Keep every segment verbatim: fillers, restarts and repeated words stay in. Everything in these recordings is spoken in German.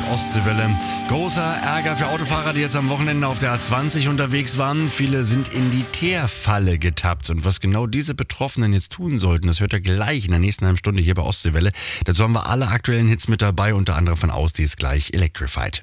Ostseewelle. Großer Ärger für Autofahrer, die jetzt am Wochenende auf der A zwanzig unterwegs waren. Viele sind in die Teerfalle getappt. Und was genau diese Betroffenen jetzt tun sollten, das hört ihr gleich in der nächsten halben Stunde hier bei Ostseewelle. Dazu haben wir alle aktuellen Hits mit dabei, unter anderem von Audi ist gleich Electrified.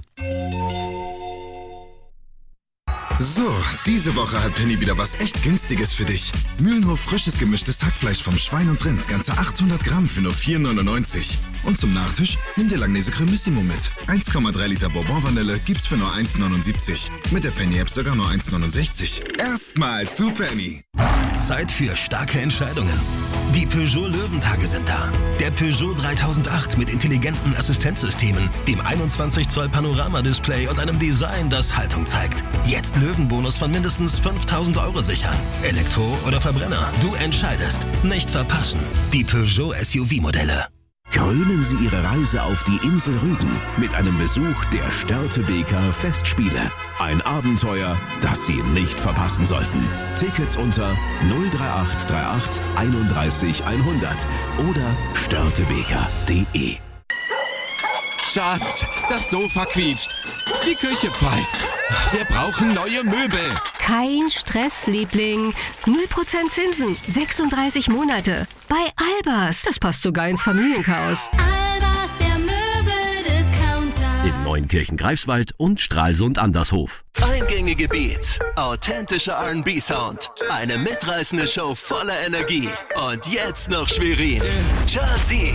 So, diese Woche hat Penny wieder was echt Günstiges für dich. Mühlenhof frisches gemischtes Hackfleisch vom Schwein und Rind, ganze achthundert Gramm für nur vier neunundneunzig. Und zum Nachtisch nimm dir Langnese Cremissimo mit. eins Komma drei Liter Bourbon Vanille gibt's für nur eins neunundsiebzig. Mit der Penny-App sogar nur eins neunundsechzig. Erstmal zu Penny. Zeit für starke Entscheidungen. Die Peugeot Löwentage sind da. Der Peugeot dreitausendacht mit intelligenten Assistenzsystemen, dem einundzwanzig Zoll Panoramadisplay und einem Design, das Haltung zeigt. Jetzt Löwenbonus von mindestens fünftausend Euro sichern. Elektro oder Verbrenner, du entscheidest. Nicht verpassen. Die Peugeot S U V-Modelle. Krönen Sie Ihre Reise auf die Insel Rügen mit einem Besuch der Störtebeker Festspiele. Ein Abenteuer, das Sie nicht verpassen sollten. Tickets unter null drei acht drei acht einunddreißig hundert oder störtebeker punkt de. Schatz, das Sofa quietscht. Die Küche pfeift. Wir brauchen neue Möbel. Kein Stress, Liebling. null Prozent Zinsen, sechsunddreißig Monate. Bei Albers. Das passt sogar ins Familienchaos. Albers, der Möbeldiscounter. In Neunkirchen-Greifswald und Stralsund-Andershof. Eingängige Beats, authentischer R and B-Sound, eine mitreißende Show voller Energie. Und jetzt noch Schwerin. Jazik.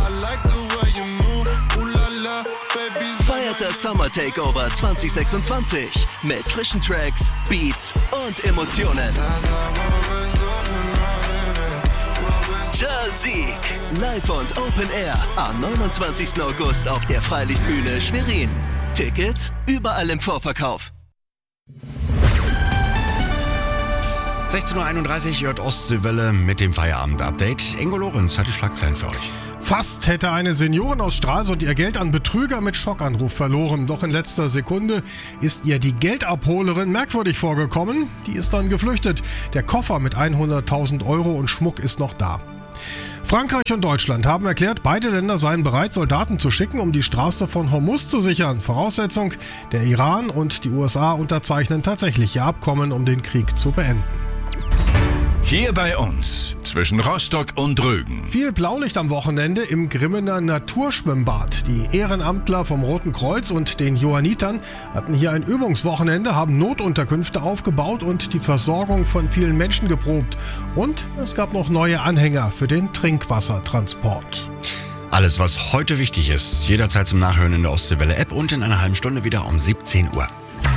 Feiert das Summer Takeover zwanzig sechsundzwanzig mit frischen Tracks, Beats und Emotionen. Jazik, live und Open Air am neunundzwanzigsten August auf der Freilichtbühne Schwerin. Tickets überall im Vorverkauf. sechzehn Uhr einunddreißig hört Ostseewelle mit dem Feierabend-Update. Ingo Lorenz hat die Schlagzeilen für euch. Fast hätte eine Seniorin aus Stralsund ihr Geld an Betrüger mit Schockanruf verloren. Doch in letzter Sekunde ist ihr die Geldabholerin merkwürdig vorgekommen. Die ist dann geflüchtet. Der Koffer mit hunderttausend Euro und Schmuck ist noch da. Frankreich und Deutschland haben erklärt, beide Länder seien bereit, Soldaten zu schicken, um die Straße von Hormuz zu sichern. Voraussetzung, der Iran und die U S A unterzeichnen tatsächlich ihr Abkommen, um den Krieg zu beenden. Hier bei uns, zwischen Rostock und Rügen. Viel Blaulicht am Wochenende im Grimmener Naturschwimmbad. Die Ehrenamtler vom Roten Kreuz und den Johannitern hatten hier ein Übungswochenende, haben Notunterkünfte aufgebaut und die Versorgung von vielen Menschen geprobt. Und es gab noch neue Anhänger für den Trinkwassertransport. Alles, was heute wichtig ist, jederzeit zum Nachhören in der Ostseewelle-App und in einer halben Stunde wieder um siebzehn Uhr.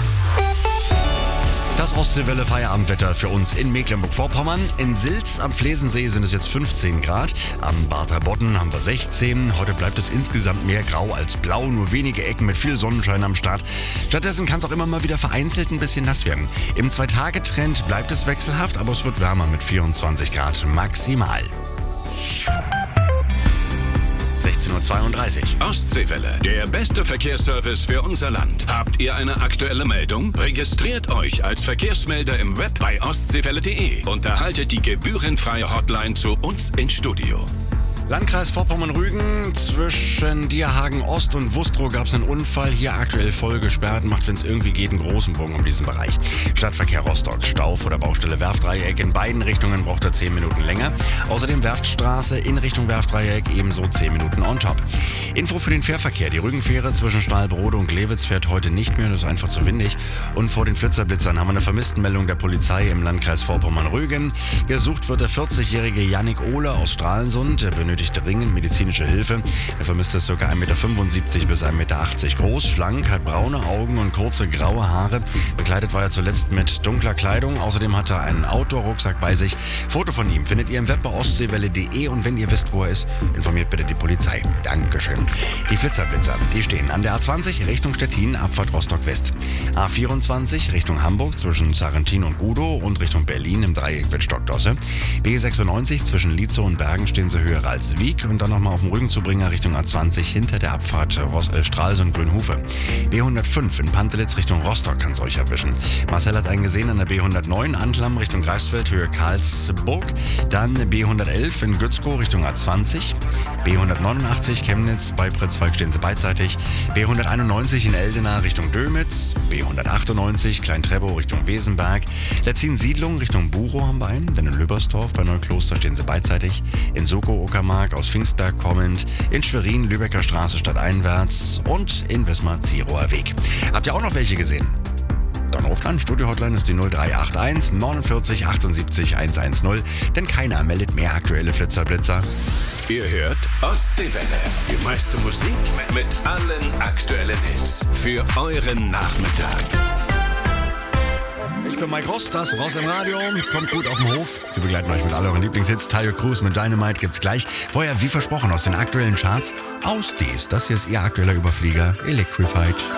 Das Ostseewelle Feierabendwetter für uns in Mecklenburg-Vorpommern. In Silz am Flesensee sind es jetzt fünfzehn Grad. Am Barther Bodden haben wir sechzehn. Heute bleibt es insgesamt mehr grau als blau. Nur wenige Ecken mit viel Sonnenschein am Start. Stattdessen kann es auch immer mal wieder vereinzelt ein bisschen nass werden. Im Zwei-Tage-Trend bleibt es wechselhaft, aber es wird wärmer mit vierundzwanzig Grad maximal. sechzehn Uhr zweiunddreißig. Ostseewelle, der beste Verkehrsservice für unser Land. Habt ihr eine aktuelle Meldung? Registriert euch als Verkehrsmelder im Web bei ostseewelle punkt de und erhaltet die gebührenfreie Hotline zu uns ins Studio. Landkreis Vorpommern-Rügen, zwischen Dierhagen Ost und Wustrow gab es einen Unfall. Hier aktuell voll gesperrt, macht, wenn es irgendwie geht, einen großen Bogen um diesen Bereich. Stadtverkehr Rostock, Stau vor der Baustelle Werftdreieck. In beiden Richtungen braucht er zehn Minuten länger. Außerdem Werftstraße in Richtung Werftdreieck ebenso zehn Minuten on top. Info für den Fährverkehr. Die Rügenfähre zwischen Stahlbrode und Glewitz fährt heute nicht mehr, das ist einfach zu windig. Und vor den Pfitzerblitzern haben wir eine Vermisstenmeldung der Polizei im Landkreis Vorpommern-Rügen. Gesucht wird der vierzigjährige Yannick Ohle aus Stralsund. Er benötigt dringend medizinische Hilfe. Der Vermisste ist ca. eins Komma fünfundsiebzig bis eins Komma achtzig Meter groß, schlank, hat braune Augen und kurze graue Haare. Bekleidet war er zuletzt mit dunkler Kleidung. Außerdem hat er einen Outdoor-Rucksack bei sich. Foto von ihm findet ihr im Web bei ostseewelle punkt de und wenn ihr wisst, wo er ist, informiert bitte die Polizei. Dankeschön. Die Flitzer-Blitzer, die stehen an der A zwanzig Richtung Stettin, Abfahrt Rostock-West. A vierundzwanzig Richtung Hamburg zwischen Sarrentin und Gudow und Richtung Berlin im Dreieck Wittstock-Dosse. B sechsundneunzig zwischen Lietzow und Bergen stehen sie höher als Alswiek und dann nochmal auf dem Rügenzubringer Richtung A zwanzig hinter der Abfahrt Ros- äh, Stralsund-Grünhofe. B hundertfünf in Pantelitz Richtung Rostock kann es euch erwischen. Marcel hat einen gesehen an der B hundertneun Antlam Richtung Greifswald, Höhe Karlsburg. Dann B hundertelf in Gützkow Richtung A zwanzig. B hundertneunundachtzig Chemnitz bei Pritzwalk stehen sie beidseitig. B hunderteinundneunzig in Eldena Richtung Dömitz. B hundertachtundneunzig Klein-Trebow Richtung Wesenberg. Letzin-Siedlung Richtung Buchow haben wir einen, denn in Löbersdorf bei Neukloster stehen sie beidseitig. In Soko Uckermark aus Pfingstberg kommend. In Schwerin Lübecker Straße stadteinwärts und in Wismar-Zierower Weg. Habt ihr auch noch welche gesehen? Dann ruft an, Studio-Hotline ist die null drei acht eins neunundvierzig achtundsiebzig hundertzehn, denn keiner meldet mehr aktuelle Flitzer-Blitzer. Ihr hört Ostseewelle. Die meiste Musik mit allen aktuellen Hits. Für euren Nachmittag. Ich bin Mike Rost, das Ross im Radio. Kommt gut auf den Hof. Wir begleiten euch mit all euren Lieblingshits. Tayo Cruz mit Dynamite gibt's gleich. Vorher, wie versprochen, aus den aktuellen Charts aus dies. Das hier ist ihr aktueller Überflieger, Electrified.